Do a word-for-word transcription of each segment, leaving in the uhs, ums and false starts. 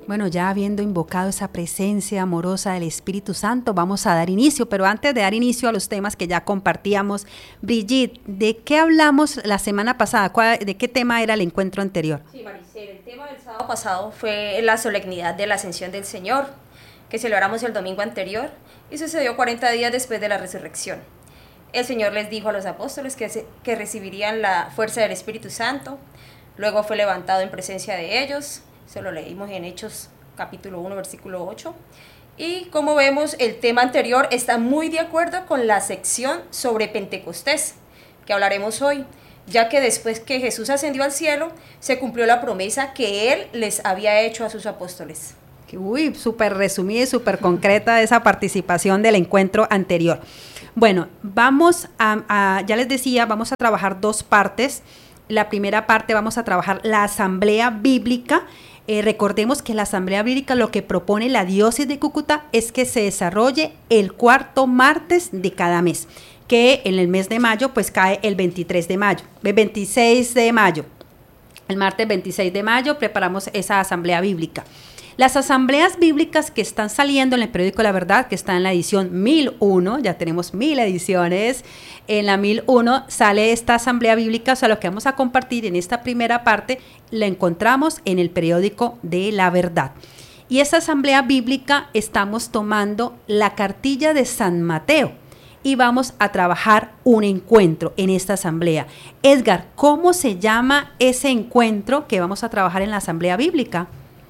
Bueno, ya habiendo invocado esa presencia amorosa del Espíritu Santo, vamos a dar inicio, pero antes de dar inicio a los temas que ya compartíamos, Brigitte, ¿de qué hablamos la semana pasada? ¿Cuál, ¿De qué tema era el encuentro anterior? Sí, Maricel, el tema del sábado pasado fue la solemnidad de la Ascensión del Señor, que celebramos el domingo anterior y sucedió cuarenta días después de la resurrección. El Señor les dijo a los apóstoles que, se, que recibirían la fuerza del Espíritu Santo, luego fue levantado en presencia de ellos. Se lo leímos en Hechos capítulo uno, versículo ocho. Y como vemos, el tema anterior está muy de acuerdo con la sección sobre Pentecostés, que hablaremos hoy, ya que después que Jesús ascendió al cielo, se cumplió la promesa que Él les había hecho a sus apóstoles. Uy, súper resumida y súper concreta esa participación del encuentro anterior. Bueno, vamos a, a, ya les decía, vamos a trabajar dos partes. La primera parte vamos a trabajar la asamblea bíblica. Eh, recordemos que la Asamblea Bíblica lo que propone la diócesis de Cúcuta es que se desarrolle el cuarto martes de cada mes, que en el mes de mayo pues cae el veintitrés de mayo, el veintiséis de mayo. El martes veintiséis de mayo preparamos esa Asamblea Bíblica. Las asambleas bíblicas que están saliendo en el periódico La Verdad, que está en la edición mil uno, ya tenemos mil ediciones, en la mil uno sale esta asamblea bíblica, o sea, lo que vamos a compartir en esta primera parte, la encontramos en el periódico de La Verdad. Y esa asamblea bíblica estamos tomando la cartilla de San Mateo y vamos a trabajar un encuentro en esta asamblea. Edgar, ¿cómo se llama ese encuentro que vamos a trabajar en la asamblea bíblica?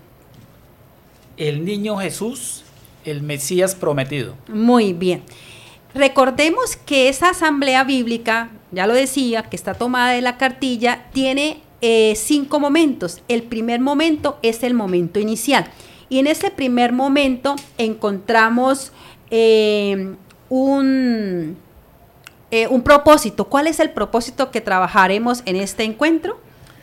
El niño Jesús, el Mesías prometido. Muy bien. Recordemos que esa asamblea bíblica, ya lo decía, que está tomada de la cartilla, tiene eh, cinco momentos. El primer momento es el momento inicial. Y en ese primer momento encontramos eh, un, eh, un propósito. ¿Cuál es el propósito que trabajaremos en este encuentro?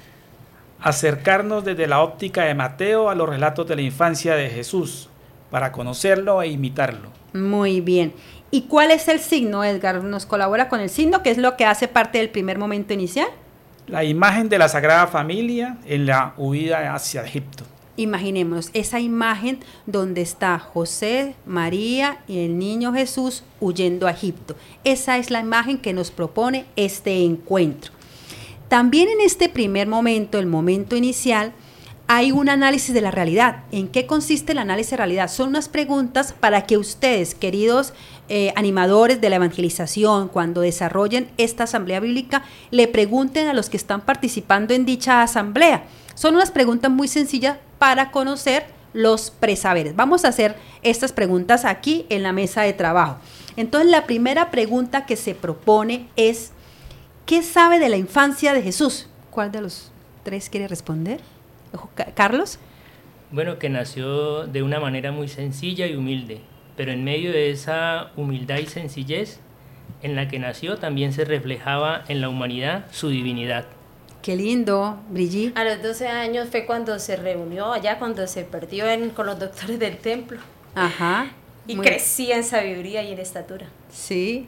Acercarnos desde la óptica de Mateo a los relatos de la infancia de Jesús, para conocerlo e imitarlo. Muy bien. ¿Y cuál es el signo, Edgar? ¿Nos colabora con el signo? ¿Qué es lo que hace parte del primer momento inicial? La imagen de la Sagrada Familia en la huida hacia Egipto. Imaginemos esa imagen donde está José, María y el niño Jesús huyendo a Egipto. Esa es la imagen que nos propone este encuentro. También en este primer momento, el momento inicial, hay un análisis de la realidad. ¿En qué consiste el análisis de realidad? Son unas preguntas para que ustedes, queridos eh, animadores de la evangelización, cuando desarrollen esta asamblea bíblica, le pregunten a los que están participando en dicha asamblea. Son unas preguntas muy sencillas para conocer los presaberes. Vamos a hacer estas preguntas aquí en la mesa de trabajo. Entonces, la primera pregunta que se propone es: ¿qué sabe de la infancia de Jesús? ¿Cuál de los tres quiere responder? ¿Carlos? Bueno, que nació de una manera muy sencilla y humilde, pero en medio de esa humildad y sencillez en la que nació también se reflejaba en la humanidad su divinidad. Qué lindo, Brigitte. A los doce años fue cuando se reunió allá, cuando se perdió en, con los doctores del templo. Ajá. Y muy... crecía en sabiduría y en estatura. Sí.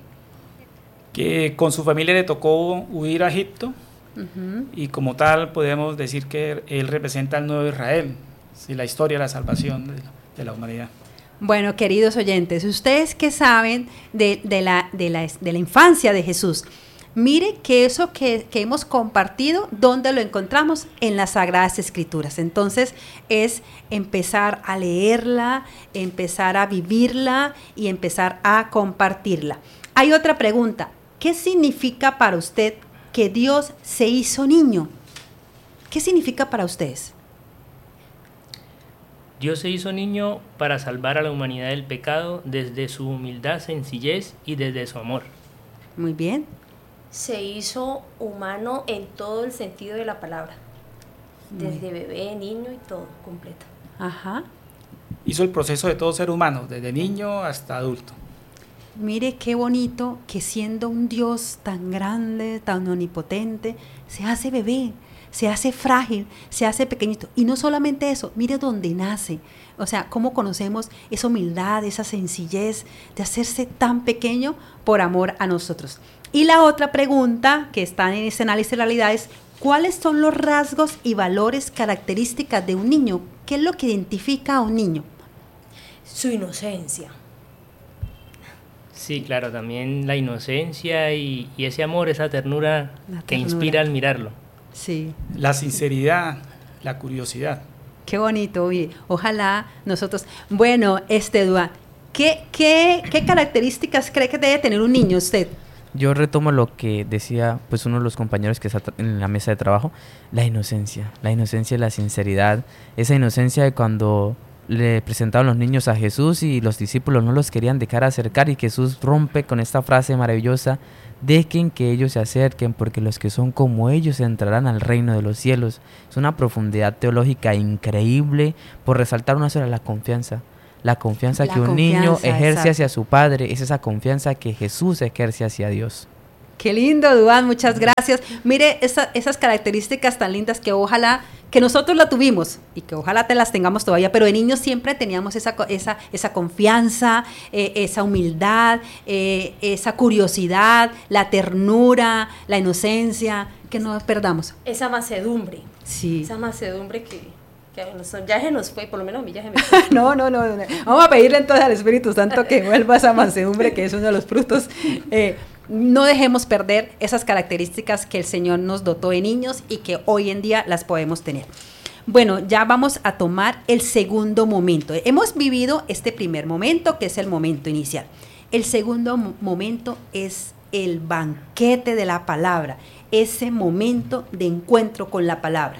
Que con su familia le tocó huir a Egipto, uh-huh. y como tal podemos decir que él representa al nuevo Israel, sí, la historia de la salvación de la, de la humanidad. Bueno, queridos oyentes, ¿ustedes qué saben de, de, la, de, la, de la infancia de Jesús? Mire que eso que, que hemos compartido, ¿dónde lo encontramos? En las Sagradas Escrituras. Entonces, es empezar a leerla, empezar a vivirla y empezar a compartirla. Hay otra pregunta. ¿Qué significa para usted que Dios se hizo niño? ¿Qué significa para ustedes? Dios se hizo niño para salvar a la humanidad del pecado desde su humildad, sencillez y desde su amor. Muy bien. Se hizo humano en todo el sentido de la palabra. Desde bebé, niño y todo, completo. Ajá. Hizo el proceso de todo ser humano, desde niño hasta adulto. Mire qué bonito que siendo un Dios tan grande, tan omnipotente, se hace bebé, se hace frágil, se hace pequeñito. Y no solamente eso, mire dónde nace. O sea, cómo conocemos esa humildad, esa sencillez de hacerse tan pequeño por amor a nosotros. Y la otra pregunta que está en ese análisis de realidad es: ¿cuáles son los rasgos y valores características de un niño? ¿Qué es lo que identifica a un niño? Su inocencia. Sí, claro, también la inocencia y, y ese amor, esa ternura, La que ternura. inspira al mirarlo. Sí. La sinceridad, la curiosidad. Qué bonito, oye, ojalá nosotros... Bueno, este Eduard, ¿qué, qué, qué características cree que debe tener un niño usted? Yo retomo lo que decía pues uno de los compañeros que está en la mesa de trabajo, la inocencia, la inocencia y la sinceridad, esa inocencia de cuando le presentaban los niños a Jesús y los discípulos no los querían dejar acercar y Jesús rompe con esta frase maravillosa, dejen que ellos se acerquen porque los que son como ellos entrarán al reino de los cielos. Es una profundidad teológica increíble, por resaltar una sola, la confianza. La confianza La que un confianza, niño ejerce exacto. hacia su Padre es esa confianza que Jesús ejerce hacia Dios. Qué lindo, Eduard, muchas gracias. Mire, esa, esas características tan lindas que ojalá, que nosotros la tuvimos y que ojalá te las tengamos todavía, pero de niños siempre teníamos esa, esa, esa confianza, eh, esa humildad, eh, esa curiosidad, la ternura, la inocencia, que no perdamos. Esa mansedumbre. Sí. Esa mansedumbre que, que a nosotros ya se nos fue, por lo menos a mí ya se me fue. No, no, no, no. Vamos a pedirle entonces al Espíritu Santo que vuelva esa mansedumbre, que es uno de los frutos. Eh, no dejemos perder esas características que el Señor nos dotó de niños y que hoy en día las podemos tener. Bueno, ya vamos a tomar el segundo momento. Hemos vivido este primer momento, que es el momento inicial. El segundo mo- momento es el banquete de la palabra, ese momento de encuentro con la palabra.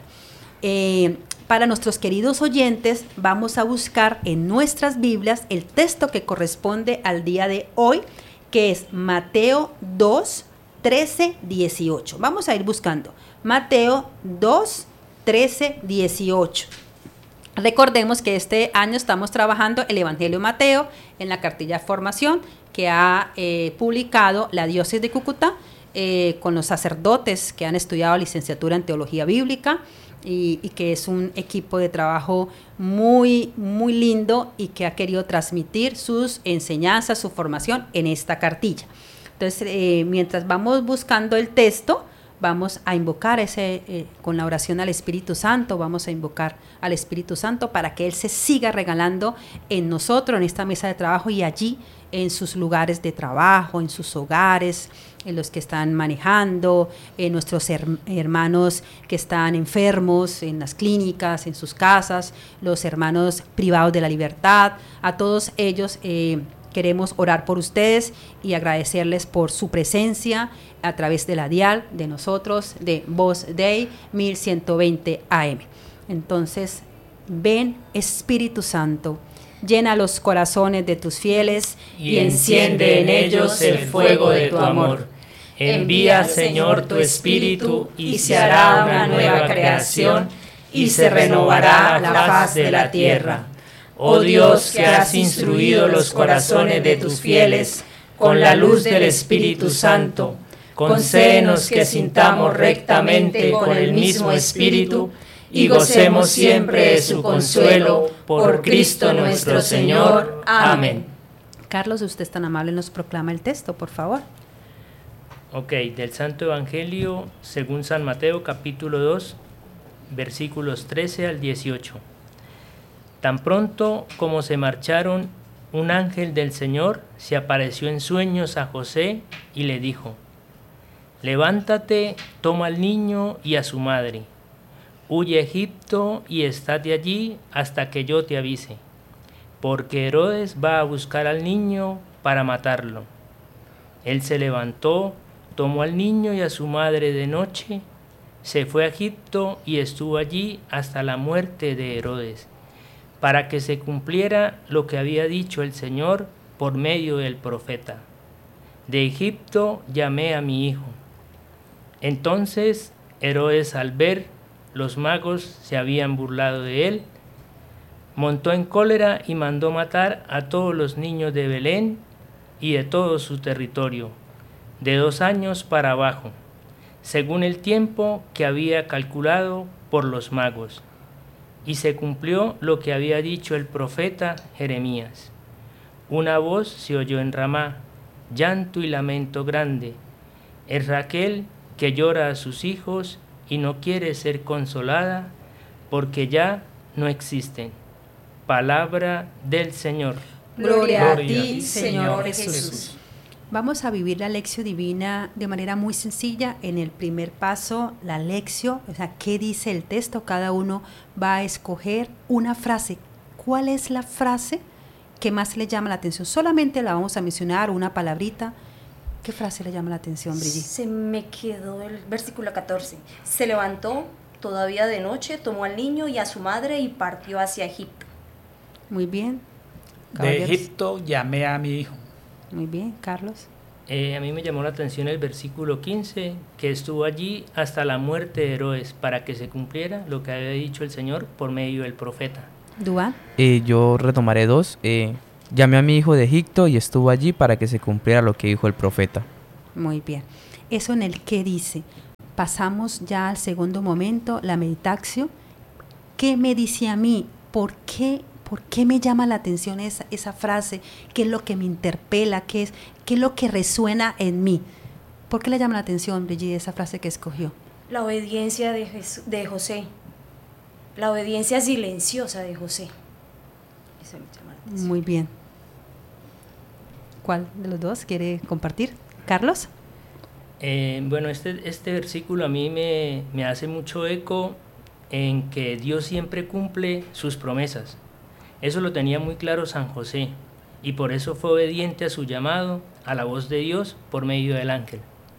Eh, Para nuestros queridos oyentes, vamos a buscar en nuestras Biblias el texto que corresponde al día de hoy, que es Mateo dos, trece, dieciocho. Vamos a ir buscando. Mateo dos, trece, dieciocho. Recordemos que este año estamos trabajando el Evangelio de Mateo en la cartilla de formación que ha eh, publicado la Diócesis de Cúcuta eh, con los sacerdotes que han estudiado licenciatura en Teología Bíblica. Y, y que es un equipo de trabajo muy, muy lindo y que ha querido transmitir sus enseñanzas, su formación en esta cartilla. Entonces, eh, mientras vamos buscando el texto, vamos a invocar ese, eh, con la oración al Espíritu Santo, vamos a invocar al Espíritu Santo para que Él se siga regalando en nosotros, en esta mesa de trabajo y allí en sus lugares de trabajo, en sus hogares, en los que están manejando, en nuestros her- hermanos que están enfermos, en las clínicas, en sus casas, los hermanos privados de la libertad. A todos ellos eh, queremos orar por ustedes y agradecerles por su presencia a través de la dial de nosotros, de Voz Dei mil ciento veinte A M. Entonces, ven Espíritu Santo, llena los corazones de tus fieles Y enciende en ellos el fuego de tu amor. Envía, Señor, tu Espíritu, y se hará una nueva creación, y se renovará la faz de la tierra. Oh Dios, que has instruido los corazones de tus fieles con la luz del Espíritu Santo, concédenos que sintamos rectamente con el mismo Espíritu y gocemos siempre de su consuelo, por Cristo nuestro Señor. Amén. Carlos, usted es tan amable, nos proclama el texto, por favor. Ok, del Santo Evangelio según San Mateo, capítulo dos, versículos trece al dieciocho. Tan pronto como se marcharon, un ángel del Señor se apareció en sueños a José y le dijo: levántate, toma al niño y a su madre, huye a Egipto y estate allí hasta que yo te avise, porque Herodes va a buscar al niño para matarlo. Él se levantó, tomó al niño y a su madre de noche, se fue a Egipto y estuvo allí hasta la muerte de Herodes, para que se cumpliera lo que había dicho el Señor por medio del profeta: de Egipto llamé a mi hijo. Entonces Herodes, al ver los magos se habían burlado de él, montó en cólera y mandó matar a todos los niños de Belén y de todo su territorio, de dos años para abajo, según el tiempo que había calculado por los magos. Y se cumplió lo que había dicho el profeta Jeremías. Una voz se oyó en Ramá, llanto y lamento grande. Es Raquel que llora a sus hijos y no quiere ser consolada porque ya no existen. Palabra del Señor. Gloria a Gloria ti, Señor Jesús. Vamos a vivir la lección divina de manera muy sencilla. En el primer paso, la lección, o sea, ¿qué dice el texto? Cada uno va a escoger una frase. ¿Cuál es la frase que más le llama la atención? Solamente la vamos a mencionar, una palabrita. ¿Qué frase le llama la atención, Brigitte? Se me quedó el versículo catorce. Se levantó todavía de noche, tomó al niño y a su madre y partió hacia Egipto. Muy bien. De Caballeros. Egipto llamé a mi hijo. Muy bien, Carlos. Eh, a mí me llamó la atención el versículo quince, que estuvo allí hasta la muerte de Herodes, para que se cumpliera lo que había dicho el Señor por medio del profeta. Duan. Eh, yo retomaré dos. Eh, llamé a mi hijo de Egipto y estuvo allí para que se cumpliera lo que dijo el profeta. Muy bien. Eso en el qué dice. Pasamos ya al segundo momento, la meditación. ¿Qué me dice a mí? ¿Por qué, por qué me llama la atención esa, esa frase? ¿Qué es lo que me interpela? ¿Qué es, qué es lo que resuena en mí? ¿Por qué le llama la atención, Brigitte, esa frase que escogió? La obediencia de, Jes- de José. La obediencia silenciosa de José. Eso me llama la atención. Muy bien. ¿Cuál de los dos quiere compartir? ¿Carlos? Eh, bueno, este, este versículo a mí me, me hace mucho eco en que Dios siempre cumple sus promesas. Eso lo tenía muy claro San José, y por eso fue obediente a su llamado, a la voz de Dios, por medio del ángel.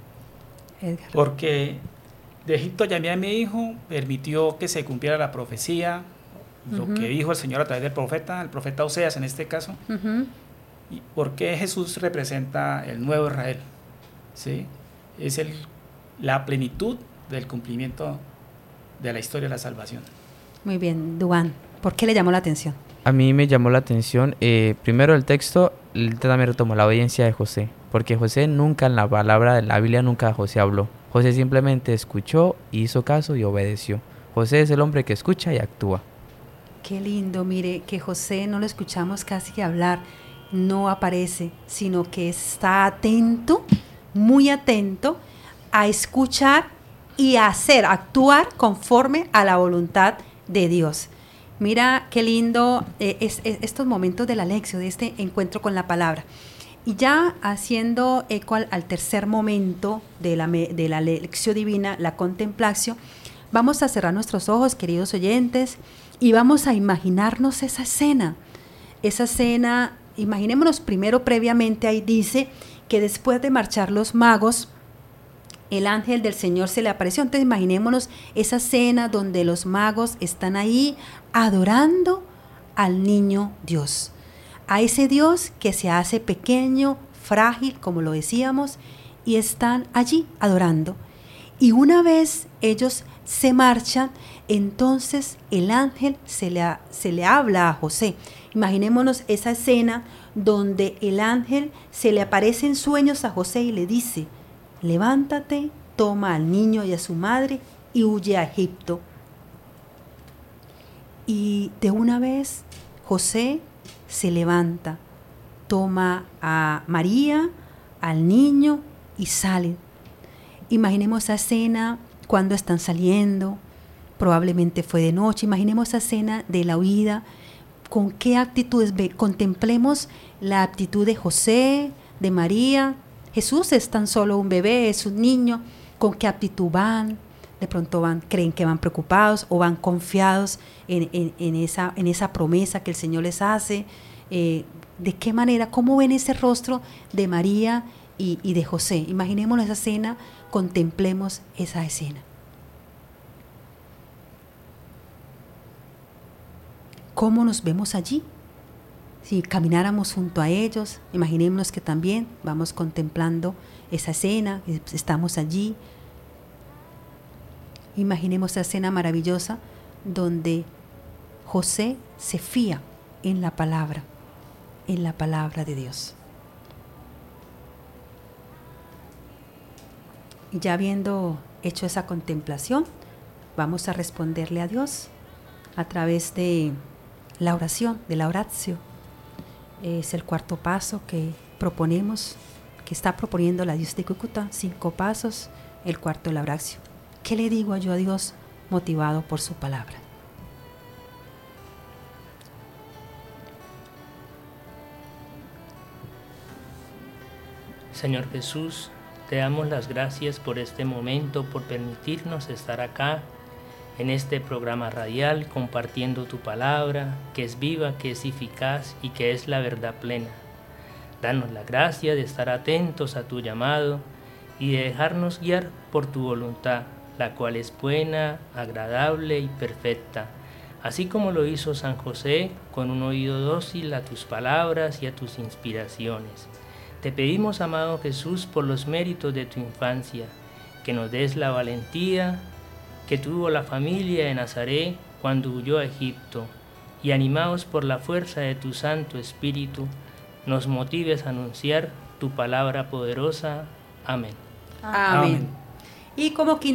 Edgar. Porque de Egipto llamé a mi hijo, permitió que se cumpliera la profecía, lo Ujú. que dijo el Señor a través del profeta, el profeta Oseas en este caso. Ujú. ¿Y por qué Jesús representa el nuevo Israel? ¿Sí? Es el, la plenitud del cumplimiento de la historia de la salvación. Muy bien, Duan. ¿Por qué le llamó la atención? A mí me llamó la atención, eh, primero el texto, él también retomó la obediencia de José, porque José nunca en la palabra de la Biblia, nunca José habló. José simplemente escuchó, hizo caso y obedeció. José es el hombre que escucha y actúa. Qué lindo, mire, que José no lo escuchamos casi hablar, no aparece, sino que está atento, muy atento, a escuchar y a hacer, a actuar conforme a la voluntad de Dios. Mira qué lindo eh, es, es- estos momentos de la lección, de este encuentro con la palabra. Y ya haciendo eco al, al tercer momento de la, me- de la lección divina, la contemplación, vamos a cerrar nuestros ojos, queridos oyentes, y vamos a imaginarnos esa escena. Esa escena, imaginémonos primero previamente, ahí dice que después de marchar los magos, el ángel del Señor se le apareció. Entonces imaginémonos esa escena donde los magos están ahí adorando al niño Dios, a ese Dios que se hace pequeño, frágil, como lo decíamos, y están allí adorando. Y una vez ellos se marchan, entonces el ángel se le, ha- se le habla a José. Imaginémonos esa escena donde el ángel se le aparece en sueños a José y le dice: levántate, toma al niño y a su madre y huye a Egipto. Y de una vez José se levanta, toma a María, al niño y salen. Imaginemos esa escena cuando están saliendo, probablemente fue de noche. Imaginemos esa escena de la huida. ¿Con qué actitudes? Ve, contemplemos la actitud de José, de María. Jesús es tan solo un bebé, es un niño. ¿Con qué actitud van? De pronto van, creen que van preocupados o van confiados en, en- en esa, en esa promesa que el Señor les hace. Eh, ¿De qué manera? ¿Cómo ven ese rostro de María y, y de José? Imaginémonos esa escena, contemplemos esa escena. ¿Cómo nos vemos allí? Si camináramos junto a ellos, imaginémonos que también vamos contemplando esa escena, estamos allí. Imaginemos esa escena maravillosa donde José se fía en la palabra, en la palabra de Dios. Y ya habiendo hecho esa contemplación, vamos a responderle a Dios a través de la oración, de la oratio. Es el cuarto paso que proponemos, que está proponiendo la Dios de Cúcuta, cinco pasos, el cuarto la oratio. ¿Qué le digo yo a Dios motivado por su palabra? Señor Jesús, te damos las gracias por este momento, por permitirnos estar acá en este programa radial compartiendo tu palabra, que es viva, que es eficaz y que es la verdad plena. Danos la gracia de estar atentos a tu llamado y de dejarnos guiar por tu voluntad, la cual es buena, agradable y perfecta, así como lo hizo San José con un oído dócil a tus palabras y a tus inspiraciones. Te pedimos, amado Jesús, por los méritos de tu infancia, que nos des la valentía que tuvo la familia de Nazaret cuando huyó a Egipto, y animados por la fuerza de tu Santo Espíritu, nos motives a anunciar tu palabra poderosa. Amén. Amén. Amén. Y como quinta